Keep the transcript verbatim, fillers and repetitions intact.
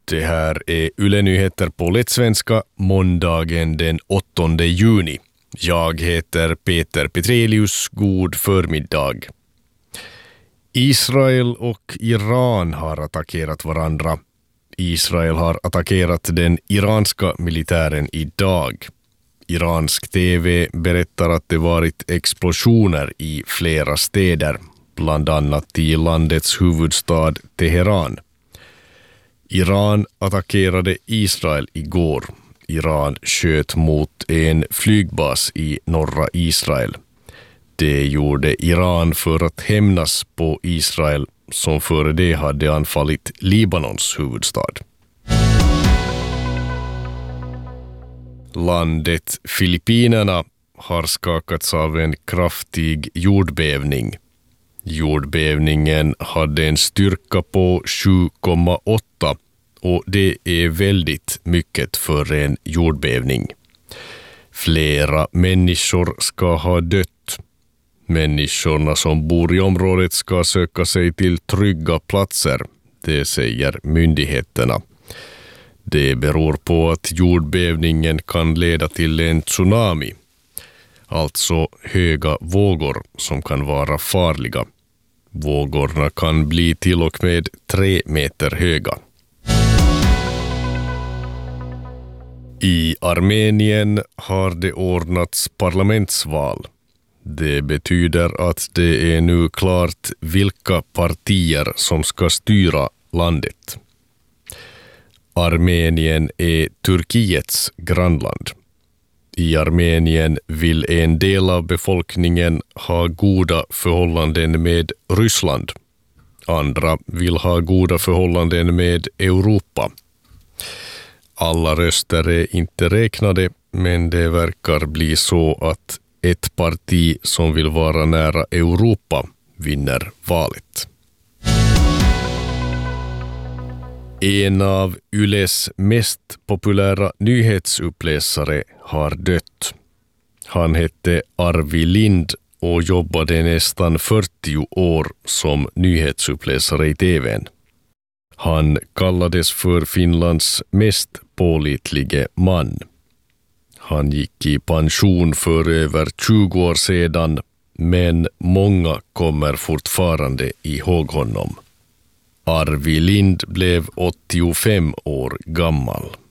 Det här är Yle Nyheter på lättsvenska måndagen den åttonde juni. Jag heter Peter Petrelius. God förmiddag. Israel och Iran har attackerat varandra. Israel har attackerat den iranska militären idag. Iransk tv berättar att det varit explosioner i flera städer, bland annat i landets huvudstad Teheran. Iran attackerade Israel igår. Iran sköt mot en flygbas i norra Israel. Det gjorde Iran för att hämnas på Israel som före det hade anfallit Libanons huvudstad. Landet Filippinerna har skakats av en kraftig jordbävning. Jordbävningen hade en styrka på sju komma åtta och det är väldigt mycket för en jordbävning. Flera människor ska ha dött. Människorna som bor i området ska söka sig till trygga platser, det säger myndigheterna. Det beror på att jordbävningen kan leda till en tsunami, alltså höga vågor som kan vara farliga. Vågorna kan bli till och med tre meter höga. I Armenien har det ordnats parlamentsval. Det betyder att det är nu klart vilka partier som ska styra landet. Armenien är Turkiets grannland. I Armenien vill en del av befolkningen ha goda förhållanden med Ryssland. Andra vill ha goda förhållanden med Europa. Alla röster är inte räknade, men det verkar bli så att ett parti som vill vara nära Europa vinner valet. En av Yles mest populära nyhetsuppläsare har dött. Han hette Arvi Lind och jobbade nästan fyrtio år som nyhetsuppläsare i tvn. Han kallades för Finlands mest pålitlige man. Han gick i pension för över tjugo år sedan, men många kommer fortfarande ihåg honom. Arvi Lind blev åttiofem år gammal.